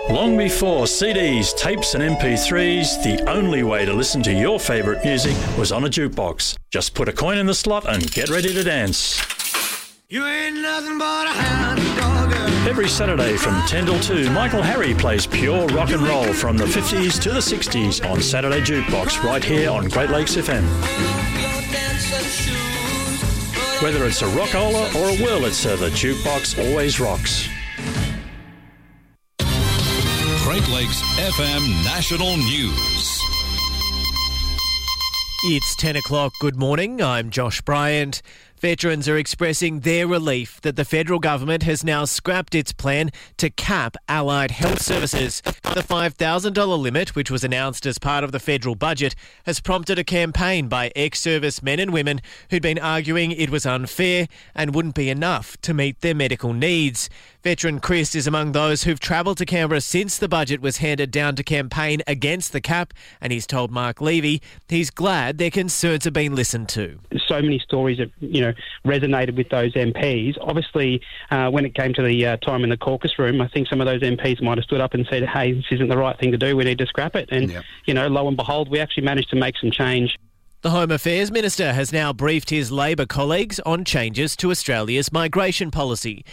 Long before CDs, tapes and MP3s, the only way to listen to your favourite music was on a jukebox. Just put a coin in the slot and get ready to dance. You ain't nothing but a hound dog. Every Saturday from 10 till 2, Michael Harry plays pure rock and roll from the 50s to the 60s on Saturday Jukebox right here on Great Lakes FM. Whether it's a rockola or a Wurlitzer, the jukebox always rocks. Great Lakes FM National News. It's 10 o'clock. Good morning. I'm Josh Bryant. Veterans are expressing their relief that the federal government has now scrapped its plan to cap allied health services. The $5,000 limit, which was announced as part of the federal budget, has prompted a campaign by ex-service men and women who'd been arguing it was unfair and wouldn't be enough to meet their medical needs. Veteran Chris is among those who've travelled to Canberra since the budget was handed down to campaign against the cap, and he's told Mark Levy he's glad their concerns have been listened to. So many stories have, resonated with those MPs. Obviously, when it came to the time in the caucus room, I think some of those MPs might have stood up and said, hey, this isn't the right thing to do, we need to scrap it. And, lo and behold, we actually managed to make some change. The Home Affairs Minister has now briefed his Labor colleagues on changes to Australia's migration policy.